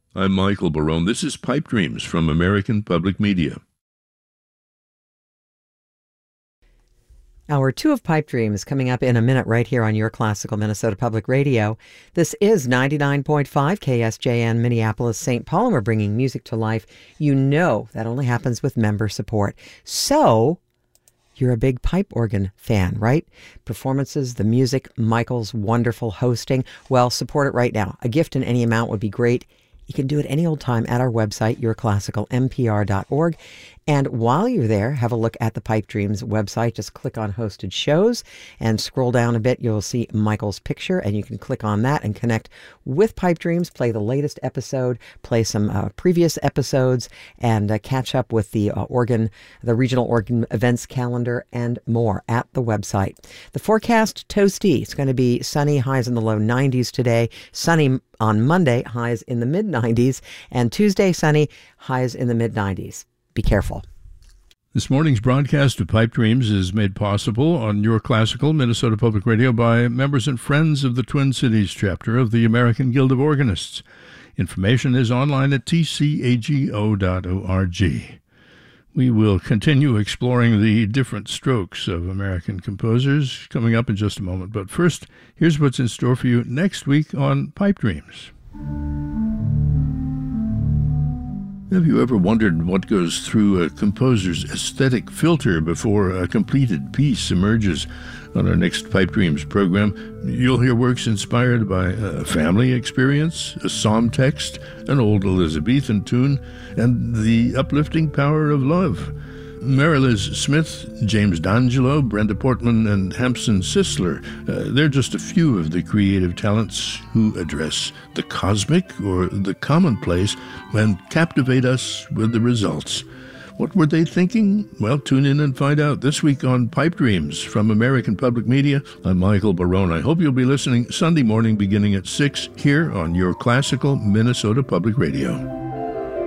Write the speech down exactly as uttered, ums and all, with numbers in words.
I'm Michael Barone. This is Pipe Dreams from American Public Media. Hour two of Pipe Dreams coming up in a minute right here on your classical Minnesota Public Radio. This is ninety-nine point five K S J N Minneapolis, Saint Paul, and we're bringing music to life. You know that only happens with member support. So you're a big pipe organ fan, right? Performances, the music, Michael's wonderful hosting. Well, support it right now. A gift in any amount would be great. You can do it any old time at our website, your classical m p r dot org. And while you're there, have a look at the Pipe Dreams website. Just click on hosted shows and scroll down a bit. You'll see Michael's picture, and you can click on that and connect with Pipe Dreams, play the latest episode, play some uh, previous episodes, and uh, catch up with the uh, organ, the regional organ events calendar, and more at the website. The forecast, toasty. It's going to be sunny, highs in the low nineties today. Sunny on Monday, highs in the mid nineties, and Tuesday, sunny, highs in the mid nineties. Be careful. This morning's broadcast of Pipe Dreams is made possible on Your Classical Minnesota Public Radio by members and friends of the Twin Cities chapter of the American Guild of Organists. Information is online at t c a g o dot org. We will continue exploring the different strokes of American composers coming up in just a moment. But first, here's what's in store for you next week on Pipe Dreams. Have you ever wondered what goes through a composer's aesthetic filter before a completed piece emerges? On our next Pipe Dreams program, you'll hear works inspired by a family experience, a psalm text, an old Elizabethan tune, and the uplifting power of love. Mary Liz Smith, James D'Angelo, Brenda Portman, and Hampson Sisler, uh, they're just a few of the creative talents who address the cosmic or the commonplace and captivate us with the results. What were they thinking? Well, tune in and find out this week on Pipe Dreams from American Public Media. I'm Michael Barone. I hope you'll be listening Sunday morning beginning at six here on your classical Minnesota Public Radio.